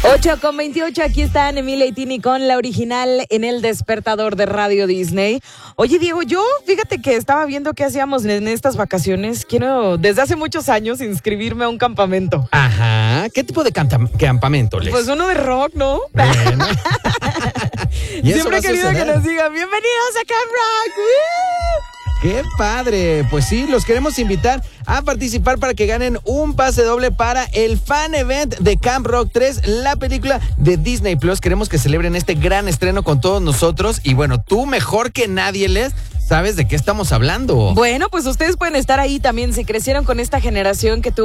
8:28, aquí están Emilia y Tini con la original en el despertador de Radio Disney. Oye, Diego, yo fíjate que estaba viendo qué hacíamos en estas vacaciones. Quiero desde hace muchos años inscribirme a un campamento. Ajá, ¿qué tipo de campamento, Les? Pues uno de rock, ¿no? Bueno. Y eso Siempre va he a querido que suceder. nos digan bienvenidos a Camp Rock. ¡Qué padre! Pues sí, los queremos invitar a participar para que ganen un pase doble para el Fan Event de Camp Rock 3, la película de Disney Plus. Queremos que celebren este gran estreno con todos nosotros. Y bueno, tú mejor que nadie, Les, sabes de qué estamos hablando. Bueno, pues ustedes pueden estar ahí también si crecieron con esta generación que tuvo